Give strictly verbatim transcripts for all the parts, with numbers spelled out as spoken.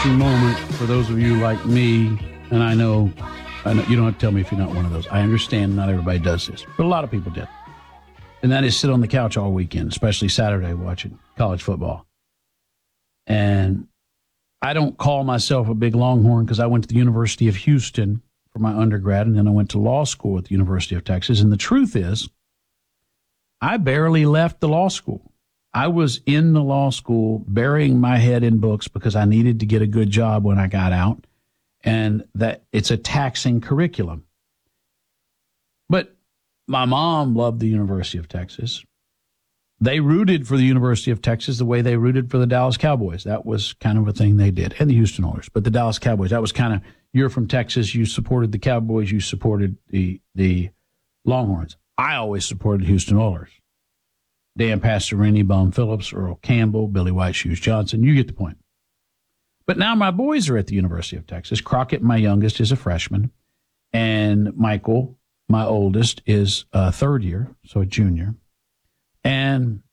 interesting moment for those of you like me, and I know, I know you don't have to tell me if you're not one of those. I understand not everybody does this, but a lot of people did. And that is sit on the couch all weekend, especially Saturday, watching college football. And I don't call myself a big Longhorn because I went to the University of Houston for my undergrad, and then I went to law school at the University of Texas. And the truth is, I barely left the law school. I was in the law school burying my head in books because I needed to get a good job when I got out, and that it's a taxing curriculum. But my mom loved the University of Texas. They rooted for the University of Texas the way they rooted for the Dallas Cowboys. That was kind of a thing they did, and the Houston Oilers. But the Dallas Cowboys, that was kind of, you're from Texas, you supported the Cowboys, you supported the the Longhorns. I always supported Houston Oilers. Dan Pastorini, Bum Phillips, Earl Campbell, Billy White Shoes Johnson. You get the point. But now my boys are at the University of Texas. Crockett, my youngest, is a freshman, and Michael, my oldest, is a third year, so a junior. And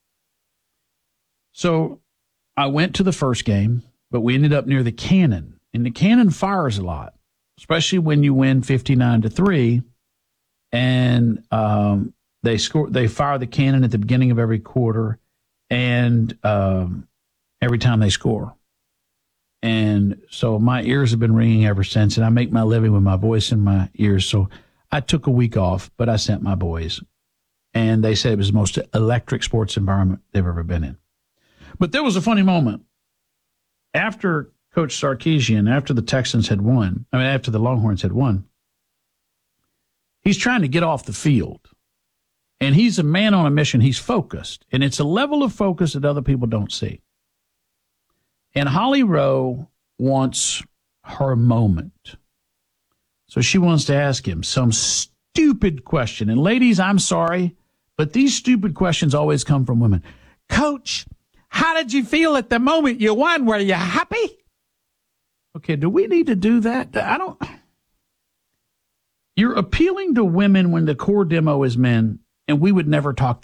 so I went to the first game, but we ended up near the cannon. And the cannon fires a lot, especially when you win fifty-nine to three. And um, they score, they fire the cannon at the beginning of every quarter and um, every time they score. And so my ears have been ringing ever since, and I make my living with my voice in my ears. So I took a week off, but I sent my boys. And they said it was the most electric sports environment they've ever been in. But there was a funny moment. After Coach Sarkisian, after the Texans had won, I mean, after the Longhorns had won, he's trying to get off the field. And he's a man on a mission. He's focused. And it's a level of focus that other people don't see. And Holly Rowe wants her moment. So she wants to ask him some stupid question. And ladies, I'm sorry, but these stupid questions always come from women. Coach, how did you feel at the moment you won? Were you happy? Okay, do we need to do that? I don't. You're appealing to women when the core demo is men, and we would never talk